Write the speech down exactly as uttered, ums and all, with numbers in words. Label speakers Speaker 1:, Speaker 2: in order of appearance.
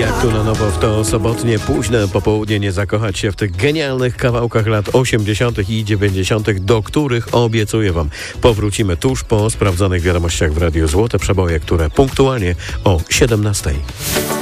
Speaker 1: Jak tu na nowo w to sobotnie późne popołudnie nie zakochać się w tych genialnych kawałkach lat osiemdziesiątych i dziewięćdziesiątych, do których obiecuję wam powrócimy tuż po sprawdzonych wiadomościach w Radiu Złote Przeboje, które punktualnie o siedemnastej.